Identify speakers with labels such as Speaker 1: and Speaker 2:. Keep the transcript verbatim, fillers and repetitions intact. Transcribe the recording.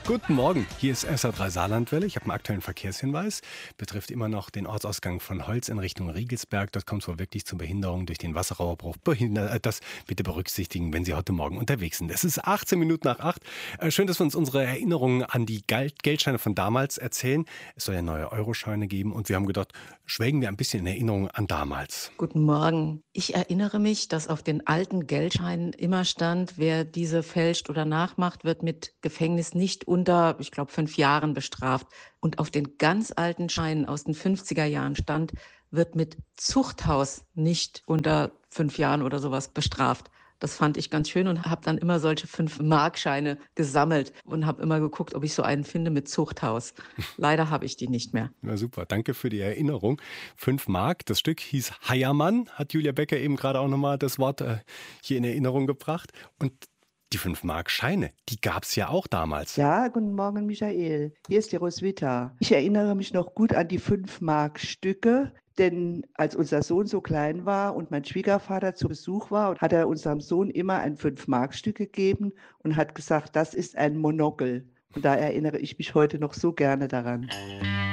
Speaker 1: Guten Morgen, hier ist S R drei Saarlandwelle. Ich habe einen aktuellen Verkehrshinweis. Betrifft immer noch den Ortsausgang von Holz in Richtung Riegelsberg. Dort kommt es wohl wirklich zu Behinderungen durch den Wasserrohrbruch. Behinder äh, das bitte berücksichtigen, wenn Sie heute Morgen unterwegs sind. Es ist achtzehn Minuten nach acht. Äh, schön, dass wir uns unsere Erinnerungen an die Geld Geldscheine von damals erzählen. Es soll ja neue Euroscheine geben und wir haben gedacht, schwelgen wir ein bisschen in Erinnerung an damals.
Speaker 2: Guten Morgen. Ich erinnere mich, dass auf den alten Geldscheinen immer stand, wer diese fälscht oder nachmacht, wird mit Gefängnis nicht unter, ich glaube, fünf Jahren bestraft. Und auf den ganz alten Scheinen aus den fünfziger Jahren stand, wird mit Zuchthaus nicht unter fünf Jahren oder sowas bestraft. Das fand ich ganz schön und habe dann immer solche fünf-Mark-Scheine gesammelt und habe immer geguckt, ob ich so einen finde mit Zuchthaus. Leider habe ich die nicht mehr.
Speaker 1: Na super, danke für die Erinnerung. Fünf Mark, das Stück hieß Heiermann, hat Julia Becker eben gerade auch nochmal das Wort äh, hier in Erinnerung gebracht. Und die fünf Mark Scheine, die gab es ja auch damals.
Speaker 3: Ja, guten Morgen, Michael. Hier ist die Roswitha. Ich erinnere mich noch gut an die fünf Mark Stücke, denn als unser Sohn so klein war und mein Schwiegervater zu Besuch war, hat er unserem Sohn immer ein fünf Mark Stück gegeben und hat gesagt, das ist ein Monokel. Und da erinnere ich mich heute noch so gerne daran.